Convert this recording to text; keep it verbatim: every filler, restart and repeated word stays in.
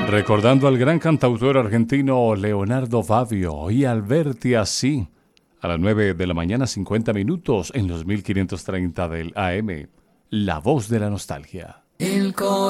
Recordando al gran cantautor argentino Leonardo Fabio y Al verte así, a las nueve de la mañana, cincuenta minutos en los mil quinientos treinta del A M, La Voz de la Nostalgia. El